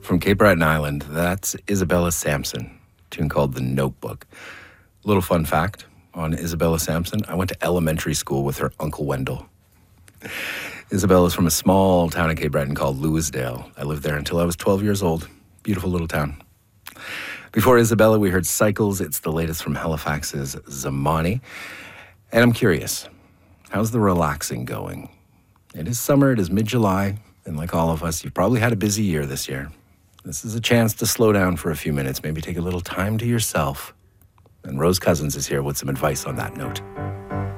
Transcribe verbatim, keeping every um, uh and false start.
From Cape Breton Island, that's Isabella Sampson, a tune called The Notebook. Little fun fact on Isabella Sampson, I went to elementary school with her Uncle Wendell. Isabella is from a small town in Cape Breton called Louisdale. I lived there until I was twelve years old. Beautiful little town. Before Isabella, we heard Cycles. It's the latest from Halifax's Zamani. And I'm curious, how's the relaxing going? It is summer, it is mid-July, and like all of us, you've probably had a busy year this year. This is a chance to slow down for a few minutes, maybe take a little time to yourself. And Rose Cousins is here with some advice on that note.